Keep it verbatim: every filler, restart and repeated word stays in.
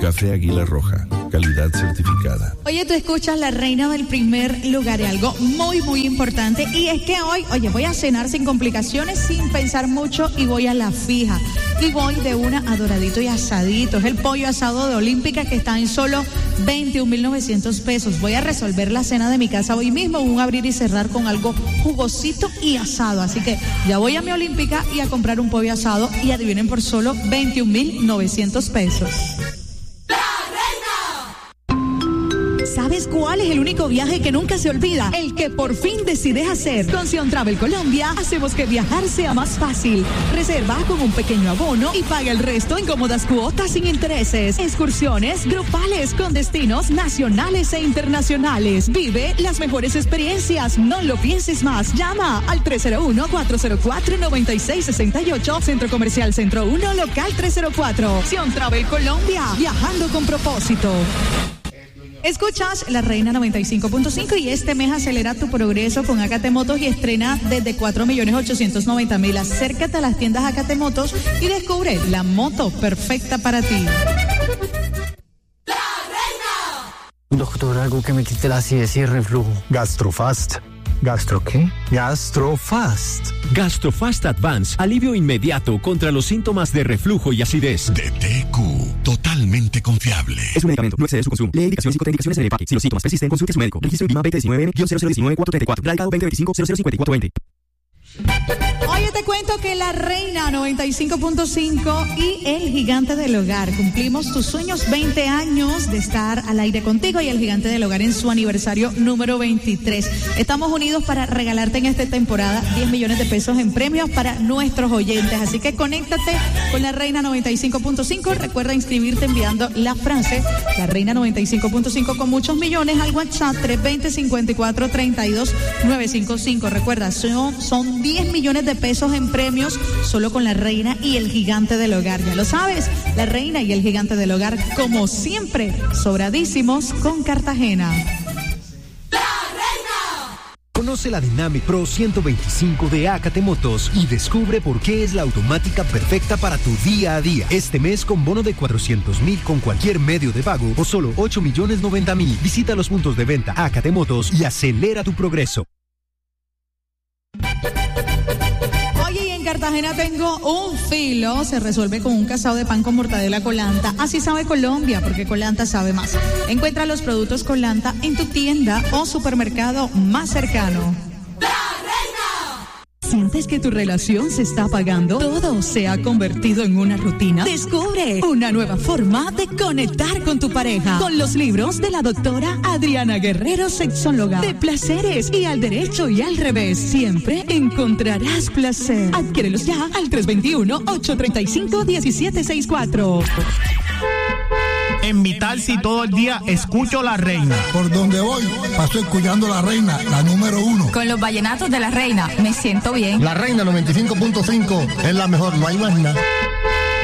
Café Águila Roja, calidad certificada. Oye, tú escuchas La Reina del Primer Lugar, y algo muy, muy importante, y es que hoy, oye, voy a cenar sin complicaciones, sin pensar mucho, y voy a la fija. Y voy de una a doradito y asadito. Es el pollo asado de Olímpica, que está en solo veintiún mil novecientos pesos. Voy a resolver la cena de mi casa hoy mismo, un abrir y cerrar con algo jugosito y asado. Así que ya voy a mi Olímpica y a comprar un pollo asado, y adivinen, por solo veintiún mil novecientos pesos. ¿Sabes cuál es el único viaje que nunca se olvida? El que por fin decides hacer. Con Sion Travel Colombia hacemos que viajar sea más fácil. Reserva con un pequeño abono y paga el resto en cómodas cuotas sin intereses. Excursiones grupales con destinos nacionales e internacionales. Vive las mejores experiencias. No lo pienses más. Llama al tres cero uno, cuatro cero cuatro, nueve seis seis ocho. Centro Comercial Centro uno, local tres cero cuatro. Sion Travel Colombia. Viajando con propósito. Escuchas La Reina noventa y cinco punto cinco, y este mes acelera tu progreso con Acate Motos y estrena desde cuatro millones ochocientos noventa mil. Acércate a las tiendas Acate Motos y descubre la moto perfecta para ti. La Reina. Doctor, algo que me quite la acidez y el reflujo. Gastrofast. ¿Gastro qué? Gastrofast. Gastrofast Advance, alivio inmediato contra los síntomas de reflujo y acidez. De T Q, totalmente confiable. Es un medicamento, no excede su consumo. Lee indicaciones y contraindicaciones en el empaque. Si los síntomas persisten, consulte a su médico. Registro INVIMA veinte diecinueve cero cero uno nueve cuatro tres cuatro. Radicado veinte veinticinco cero cero cincuenta y cuatro veinte. Oye, te cuento que La Reina noventa y cinco punto cinco y El Gigante del Hogar cumplimos tus sueños, veinte años de estar al aire contigo, y El Gigante del Hogar en su aniversario número veintitrés. Estamos unidos para regalarte en esta temporada diez millones de pesos en premios para nuestros oyentes. Así que conéctate con La Reina noventa y cinco punto cinco. Recuerda inscribirte enviando la frase La Reina noventa y cinco punto cinco con muchos millones al WhatsApp tres dos cero, cincuenta y cuatro, treinta y dos, novecientos cincuenta y cinco. Recuerda, son, son diez millones de pesos en premios solo con La Reina y El Gigante del Hogar. Ya lo sabes, La Reina y El Gigante del Hogar, como siempre, sobradísimos con Cartagena. Conoce la Dynamic Pro ciento veinticinco de Acate Motos y descubre por qué es la automática perfecta para tu día a día. Este mes con bono de cuatrocientos mil con cualquier medio de pago o solo ocho millones noventa mil. Visita los puntos de venta Acate Motos y acelera tu progreso. Oye, y en Cartagena tengo un filo, se resuelve con un casado de pan con mortadela Colanta. Así sabe Colombia, porque Colanta sabe más. Encuentra los productos Colanta en tu tienda o supermercado más cercano. ¿Sientes que tu relación se está apagando? ¿Todo se ha convertido en una rutina? Descubre una nueva forma de conectar con tu pareja con los libros de la doctora Adriana Guerrero, sexóloga. De placeres y al derecho y al revés, siempre encontrarás placer. Adquiérelos ya al tres dos uno, ocho tres cinco, uno siete seis cuatro. En mi taxi todo el día escucho La Reina. Por donde voy, paso escuchando La Reina, la número uno. Con los vallenatos de La Reina, me siento bien. La Reina noventa y cinco punto cinco es la mejor, no hay más nada.